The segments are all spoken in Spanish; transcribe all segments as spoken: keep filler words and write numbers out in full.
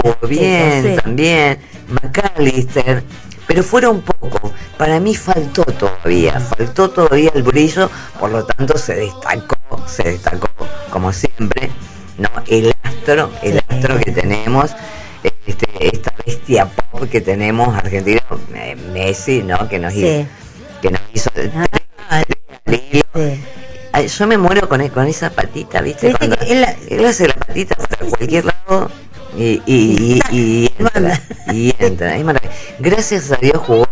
estuvo bien, sí. También McAllister, pero fueron pocos. Para mí faltó todavía, faltó todavía el brillo, por lo tanto se destacó, se destacó como siempre, ¿no? El astro, el sí. astro que tenemos, este, esta bestia pop que tenemos argentino, Messi, ¿no? Que nos, sí. hizo, que nos hizo ah, sí. Ay, yo me muero con, con esa patita, ¿viste? Cuando él, él hace la patita para cualquier lado y, y, y, y entra, y entra. Es maravilloso. Gracias a Dios jugó.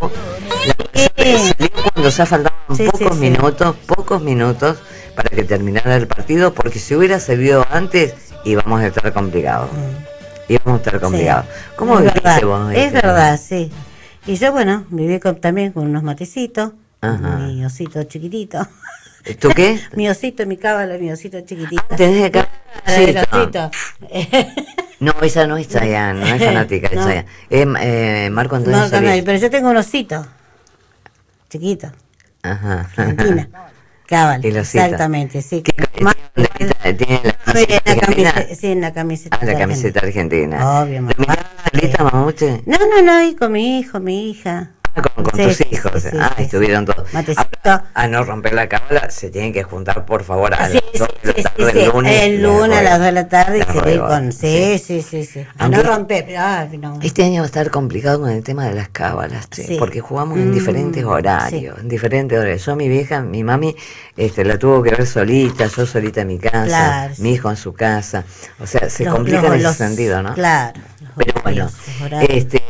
Salió cuando ya faltaban sí, pocos sí, minutos, sí. pocos minutos para que terminara el partido, porque si hubiera salido antes íbamos a estar complicados. Mm. Íbamos a estar complicados. Sí. ¿Cómo viviste vos? Es verdad, sí. Y yo, bueno, viví con, también con unos matecitos, mi osito chiquitito. ¿Tú qué? Mi osito, mi cábala, mi osito chiquitito. Ah, ¿tenés acá? Sí, el osito. No, esa no es Chayanne, no es fanática de no. Chayanne. Eh, eh, Marco Antonio Marco Antonio, pero yo tengo un osito chiquito. Ajá. Argentina. Cábala. Exactamente, sí. ¿Qué, Más, tiene, tiene la camiseta la camiseta, sí, en la camiseta. Ah, la camiseta argentina. Obvio, mamá. ¿La solita, mamuche? No, no, no, y con mi hijo, mi hija. Con, con sí, tus sí, hijos, sí, sí, ah, sí, estuvieron sí. todos. Matecito. A no romper la cámara, se tienen que juntar, por favor, a sí, las dos sí, de la tarde sí, sí. el lunes. El lunes a las dos de la tarde y seguir con. Sí, sí, sí, sí. sí. A Aunque no romper, pero. Ah, no. Este año va a estar complicado con el tema de las cábalas, che, sí. porque jugamos en mm, diferentes horarios, sí. en diferentes horarios. Yo, mi vieja, mi mami, este, la tuvo que ver solita, yo solita en mi casa, claro, mi sí. hijo en su casa. O sea, se los, complica los, en ese los, sentido, ¿no? Claro. Pero bueno, este.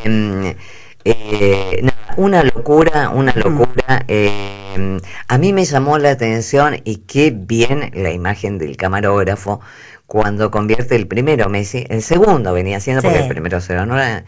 Eh, nada, una locura, una locura. Eh, a mí me llamó la atención y qué bien la imagen del camarógrafo cuando convierte el primero Messi, el segundo venía haciendo, sí. porque el primero se ganó, eh,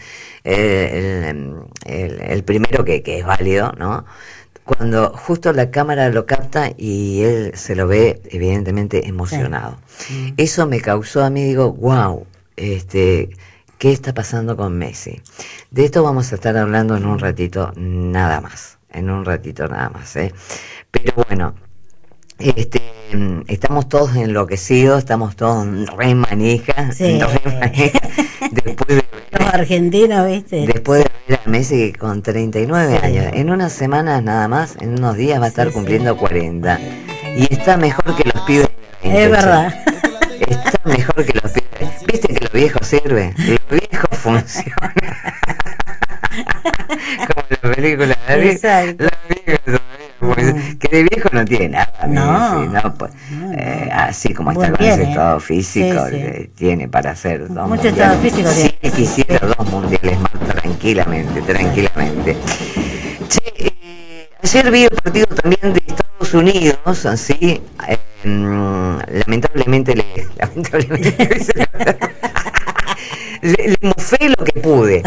el, el, el primero que, que es válido, ¿no? Cuando justo la cámara lo capta y él se lo ve evidentemente emocionado. Sí. Eso me causó a mí, digo, wow, este... ¿qué está pasando con Messi? De esto vamos a estar hablando en un ratito nada más, en un ratito nada más, ¿eh? Pero bueno, este, estamos todos enloquecidos, estamos todos re manija, sí. re manija, después de ver, los argentinos, ¿viste? Después de ver a Messi con treinta y nueve sí. años, en unas semanas nada más, en unos días va a estar sí, cumpliendo sí. cuarenta, y está mejor que los pibes. Es verdad. Está mejor que los pibes. ¿Viste que lo viejo sirve? Lo viejo funciona. Como la película de Exacto. La vieja todavía, mm. que de viejo no tiene nada. No. Messi, ¿no? Pues, no. Eh, así como Muy está con bien, ese eh. estado físico, sí, sí. Eh, tiene para hacer dos mucho estado físico. Sí, quisiera dos mundiales más tranquilamente, tranquilamente. Che, eh, ayer vi el partido también de Estados Unidos, así, eh, lamentablemente le, lamentablemente le, le mufé lo que pude.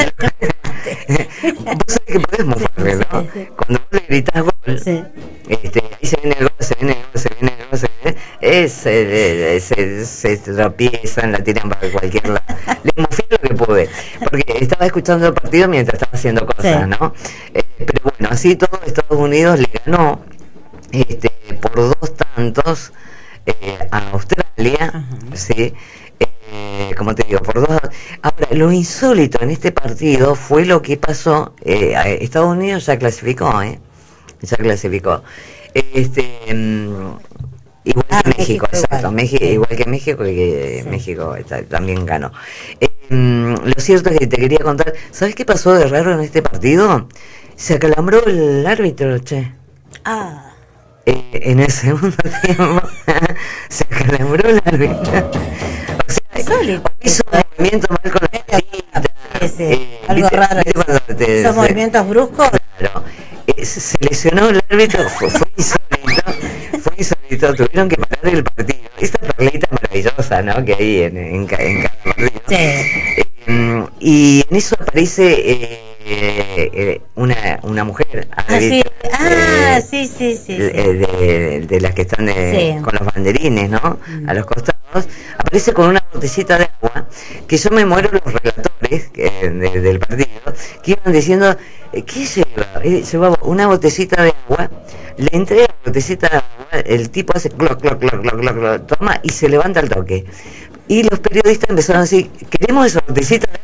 Vos sabés que podés mufarle, ¿no? Cuando vos le gritás gol, sí. este, ahí se viene el gol, se viene el gol, se viene el gol, se viene, es, se, se, se tropiezan, la tiran para cualquier lado. Le mufé lo que pude, porque estaba escuchando el partido mientras estaba haciendo cosas, sí. ¿no? Eh, pero bueno, así todo Estados Unidos le ganó este, por dos tantos eh, a Australia, uh-huh. ¿sí? Eh, como te digo, por dos. Ahora, lo insólito en este partido fue lo que pasó. Eh, Estados Unidos ya clasificó, ¿eh? Ya clasificó. Este, um, igual ah, que México, México exacto. Igual. México, igual que México, y que sí. México está, también ganó. Eh, um, lo cierto es que te quería contar. ¿Sabes qué pasó de raro en este partido? Se acalambró el árbitro, che. Ah. Eh, en el segundo tiempo se acalambró el árbitro. O sea, Sólido. Hizo un movimiento mal con la patita. Eh, algo ¿viste, raro. ¿viste te, Esos se, movimientos bruscos. Claro. Eh, se lesionó el árbitro, fue, fue insólito. Fue insólito. Tuvieron que parar el partido. Esta perlita maravillosa, ¿no? Que hay en, en, en cada partido. Sí. Eh, y en eso aparece. Eh, Eh, eh, una una mujer ah, sí. ah eh, sí sí sí, de, sí. De, de, de las que están de, sí. con los banderines, ¿no? Mm. A los costados, aparece con una botellita de agua, que yo me muero los relatores que, de, del partido, que iban diciendo, ¿qué lleva? Eh, llevaba una botellita de agua, le entrega la botellita de agua, el tipo hace cloc, cloc, cloc, cloc, cloc, cloc, toma y se levanta al toque. Y los periodistas empezaron a decir, queremos esos botecitos